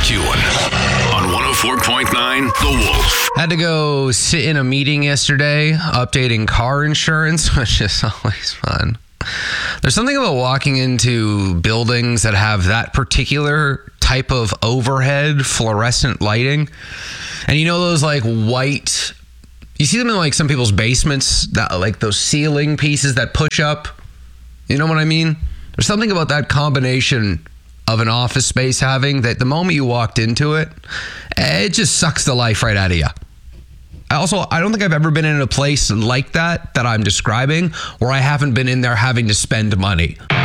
McEwen on 104.9 The Wolf. Had to go sit in a meeting yesterday updating car insurance, which is always fun. There's something about walking into buildings that have that particular type of overhead fluorescent lighting. And you know those like white, you see them in like some people's basements, that like those ceiling pieces that push up. You know what I mean? There's something about that combination of an office space having that the moment you walked into it, it just sucks the life right out of you. I don't think I've ever been in a place like that I'm describing where I haven't been in there having to spend money.